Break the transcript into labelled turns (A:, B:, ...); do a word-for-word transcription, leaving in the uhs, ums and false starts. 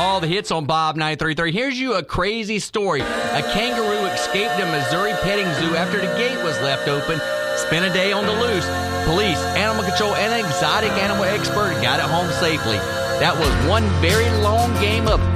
A: All the hits on Bob ninety-three point three. Here's you a crazy story. A kangaroo escaped a Missouri petting zoo after the gate was left open. Spent a day on the loose. Police, animal control, and an exotic animal expert got it home safely. That was one very long game of